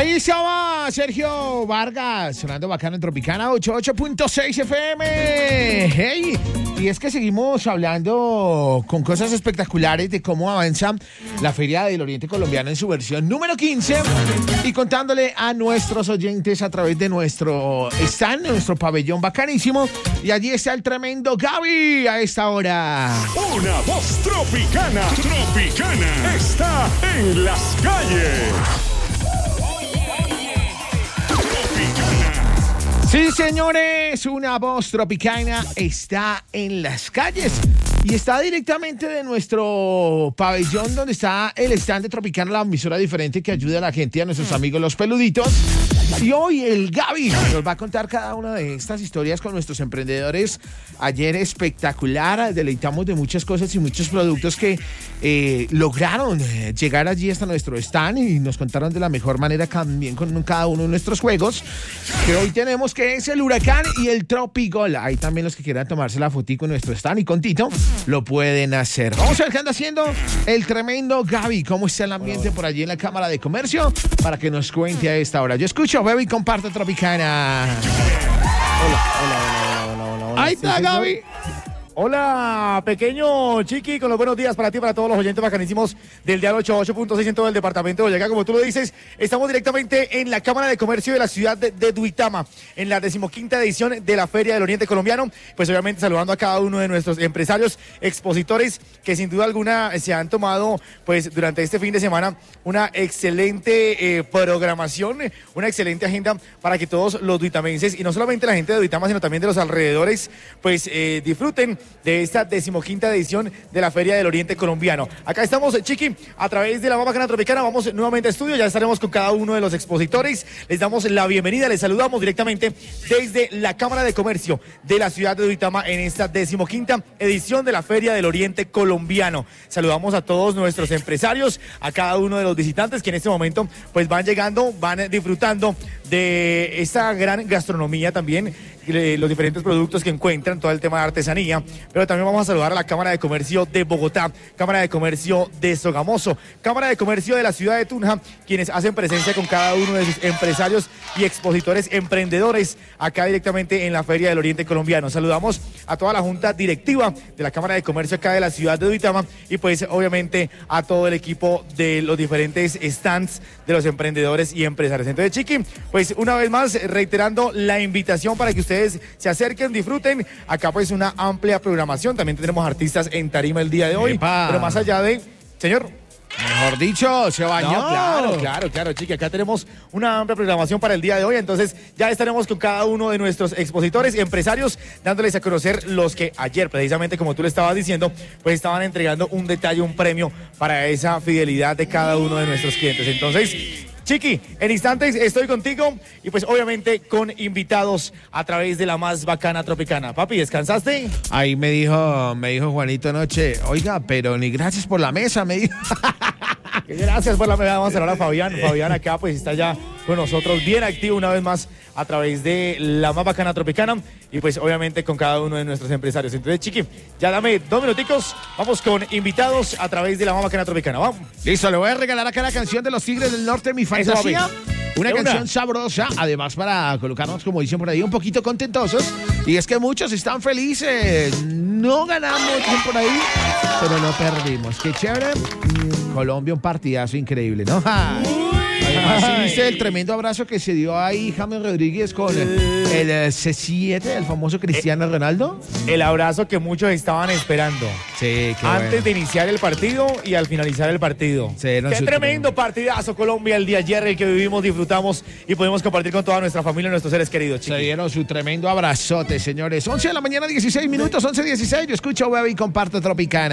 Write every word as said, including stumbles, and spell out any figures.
Ahí estaba Sergio Vargas, sonando bacano en Tropicana ochenta y ocho punto seis F M. Hey, y es que seguimos hablando con cosas espectaculares de cómo avanza la Feria del Oriente Colombiano en su versión número quince y contándole a nuestros oyentes a través de nuestro stand, nuestro pabellón bacanísimo. Y allí está el tremendo Gaby a esta hora. Una voz tropicana, tropicana, está en las calles. Sí, señores, una voz tropicana está en las calles y está directamente de nuestro pabellón donde está el stand de Tropicana, la emisora diferente que ayuda a la gente y a nuestros amigos los peluditos. Y hoy el Gaby nos va a contar cada una de estas historias con nuestros emprendedores. Ayer espectacular, deleitamos de muchas cosas y muchos productos que eh, lograron eh, llegar allí hasta nuestro stand y nos contaron de la mejor manera también con cada uno de nuestros juegos que hoy tenemos, que es el Huracán y el Tropigol. Ahí también los que quieran tomarse la fotico con nuestro stand y con Tito lo pueden hacer. Vamos a ver qué anda haciendo el tremendo Gaby. ¿Cómo está el ambiente por allí en la Cámara de Comercio? Para que nos cuente a esta hora. Yo escucho, bebo y comparto Tropicana. Hola, hola, hola, hola, hola, hola. Ahí está, sí, Gaby. Hola, pequeño Chiqui, con los buenos días para ti y para todos los oyentes bacanísimos del Dial ochenta y ocho punto seis en todo el departamento de Boyacá. Como tú lo dices, estamos directamente en la Cámara de Comercio de la ciudad de, de Duitama, en la decimoquinta edición de la Feria del Oriente Colombiano. Pues obviamente saludando a cada uno de nuestros empresarios, expositores, que sin duda alguna se han tomado pues durante este fin de semana una excelente eh, programación, una excelente agenda para que todos los duitamenses, y no solamente la gente de Duitama, sino también de los alrededores, pues eh, disfruten de esta decimoquinta edición de la Feria del Oriente Colombiano. Acá estamos, Chiqui, a través de la más bacana tropicana. Vamos nuevamente a estudio, ya estaremos con cada uno de los expositores. Les damos la bienvenida, les saludamos directamente desde la Cámara de Comercio de la ciudad de Duitama en esta decimoquinta edición de la Feria del Oriente Colombiano. Saludamos a todos nuestros empresarios, a cada uno de los visitantes que en este momento pues van llegando, van disfrutando de esta gran gastronomía también, los diferentes productos que encuentran, todo el tema de artesanía. Pero también vamos a saludar a la Cámara de Comercio de Bogotá, Cámara de Comercio de Sogamoso, Cámara de Comercio de la ciudad de Tunja, quienes hacen presencia con cada uno de sus empresarios y expositores emprendedores acá directamente en la Feria del Oriente Colombiano. Saludamos a toda la junta directiva de la Cámara de Comercio acá de la ciudad de Duitama y pues obviamente a todo el equipo de los diferentes stands de los emprendedores y empresarios. Entonces, Chiqui, pues una vez más reiterando la invitación para que ustedes se acerquen, disfruten. Acá pues una amplia programación. También tendremos artistas en tarima el día de hoy. ¡Epa! Pero más allá de... Señor... Mejor dicho, se bañó. No, claro, claro, claro, Chiqui. Acá tenemos una amplia programación para el día de hoy. Entonces ya estaremos con cada uno de nuestros expositores y empresarios, dándoles a conocer los que ayer, precisamente como tú le estabas diciendo, pues estaban entregando un detalle, un premio para esa fidelidad de cada uno de nuestros clientes. Entonces, Chiqui, en instantes estoy contigo y pues obviamente con invitados a través de la más bacana tropicana. Papi, ¿descansaste? Ahí me dijo, me dijo Juanito anoche, oiga, pero ni gracias por la mesa, me dijo. Gracias por la medida. Vamos a hablar a Fabián. Fabián acá pues está ya con nosotros, bien activo una vez más a través de la más bacana tropicana y pues obviamente con cada uno de nuestros empresarios. Entonces, Chiqui, ya dame dos minuticos, vamos con invitados a través de la más bacana tropicana. Vamos. Listo, le voy a regalar acá la canción de los Tigres del Norte, Mi Fantasía. Una De canción una. sabrosa, además para colocarnos, como dicen por ahí, un poquito contentosos. Y es que muchos están felices. No ganamos, dicen por ahí, pero no perdimos. Qué chévere. Colombia, un partidazo increíble, ¿no? Además, ¿sí viste el tremendo abrazo que se dio ahí James Rodríguez con el eh, C siete, el famoso Cristiano Ronaldo? El abrazo que muchos estaban esperando. Sí, qué Antes bueno. de iniciar el partido y al finalizar el partido. Sí, no, Qué sí, tremendo partidazo Colombia el día de ayer, el que vivimos, disfrutamos y pudimos compartir con toda nuestra familia y nuestros seres queridos, Se Chiqui. dieron su tremendo abrazote, señores. once de la mañana, dieciséis minutos, once dieciséis. Yo escucho, bebé, y comparto Tropicana.